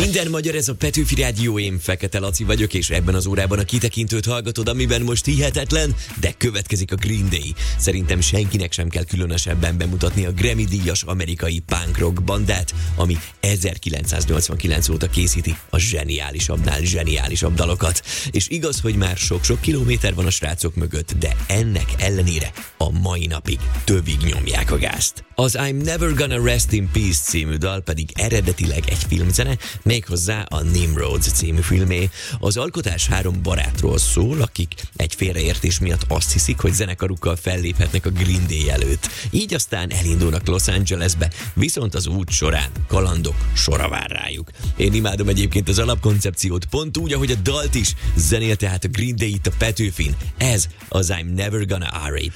Minden magyar, ez a Petőfi Rádió, én Fekete Laci vagyok, és ebben az órában a kitekintőt hallgatod, amiben most hihetetlen, de következik a Green Day. Szerintem senkinek sem kell különösebben bemutatni a Grammy-díjas amerikai punk rock bandát, ami 1989 óta készíti a zseniálisabbnál zseniálisabb dalokat. És igaz, hogy már sok-sok kilométer van a srácok mögött, de ennek ellenére a mai napig tövig nyomják a gázt. Az I'm Never Gonna Rest in Peace című dal pedig eredetileg egy filmzene, méghozzá a Nimrod című filmé. Az alkotás 3 barátról szól, akik egy félreértés miatt azt hiszik, hogy zenekarukkal felléphetnek a Green Day előtt. Így aztán elindulnak Los Angelesbe, viszont az út során kalandok sora vár rájuk. Én imádom egyébként az alapkoncepciót, pont úgy, ahogy a dalt is. Zenél tehát a Green Day itt a Petőfin. Ez az I'm Never Gonna R.A.P.